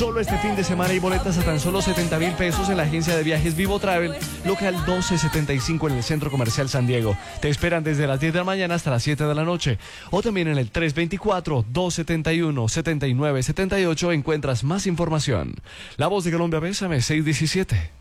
Solo este fin de semana hay boletas a tan solo 70.000 pesos en la agencia de viajes Vivo Travel, local 1275 en el Centro Comercial San Diego. Te esperan desde las 10 de la mañana hasta las 7 de la noche. O también en el 324-271-7978 encuentras más información. La Voz de Colombia, Bésame, 617.